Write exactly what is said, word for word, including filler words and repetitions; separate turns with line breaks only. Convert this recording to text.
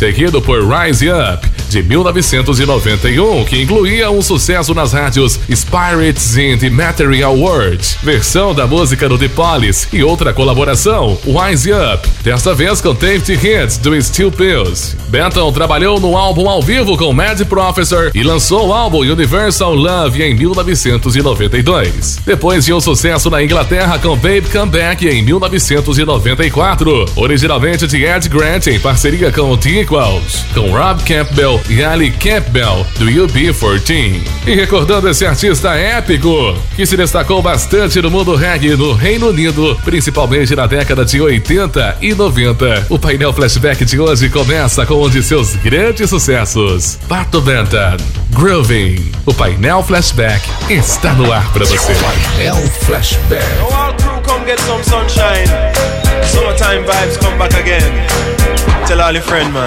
seguido por Rise Up, de mil novecentos e noventa e um, que incluía um sucesso nas rádios Spirits in the Material World, versão da música do The Police e outra colaboração, Rise Up, desta vez com David Hits do Steel Pills. Benton trabalhou no álbum ao vivo com Mad Professor e lançou o álbum Universal Love em mil novecentos e noventa e dois. Depois de um sucesso na Inglaterra com Babe Come Back em mil novecentos e noventa e quatro, originalmente de Ed Grant em parceria com The Equals, com Rob Campbell e Ali Campbell do U B quatorze. E recordando esse artista épico, que se destacou bastante no mundo reggae no Reino Unido, principalmente na década de oitenta e noventa, o painel flashback de hoje começa com um de seus grandes sucessos, Pato Benton, Grooving. O painel flashback está no ar para você.
Painel flashback.
Now all crew come get some sunshine. Summertime vibes come back again. Tell all your friend, man.